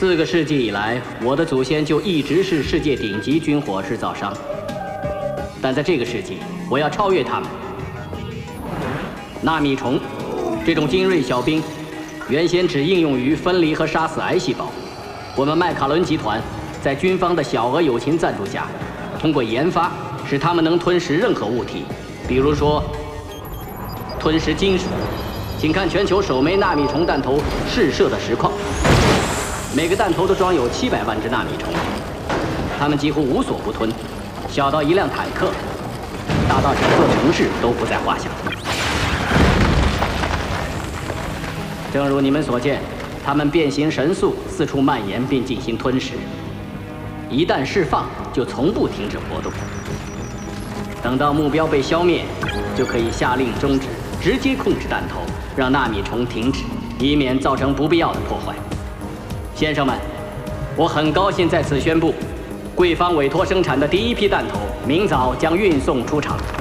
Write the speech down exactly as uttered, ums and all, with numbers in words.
四个世纪以来，我的祖先就一直是世界顶级军火制造商。但在这个世纪，我要超越他们。纳米虫，这种精锐小兵，原先只应用于分离和杀死癌细胞。我们麦卡伦集团在军方的小额友情赞助下，通过研发，使它们能吞食任何物体，比如说吞食金属。请看全球首枚纳米虫弹头试射的实况。 每个弹头都装有七百万只纳米虫，它们几乎无所不吞，小到一辆坦克，大到整座城市都不在话下。正如你们所见，它们变形神速，四处蔓延并进行吞噬。一旦释放，就从不停止活动。等到目标被消灭，就可以下令终止，直接控制弹头，让纳米虫停止，以免造成不必要的破坏。 先生们，我很高兴在此宣布，贵方委托生产的第一批弹头，明早将运送出厂。